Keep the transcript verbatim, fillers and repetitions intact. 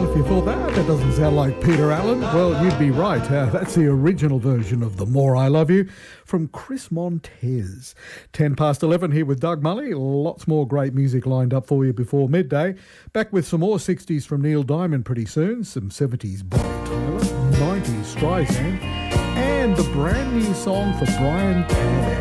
Well, if you thought that, that doesn't sound like Peter Allen, well, you'd be right. Uh, that's the original version of The More I Love You from Chris Montez. ten past eleven here with Doug Mully. Lots more great music lined up for you before midday. Back with some more sixties from Neil Diamond pretty soon, some seventies Bonnie Tyler, nineties Streisand, and the brand new song for Brian Cam.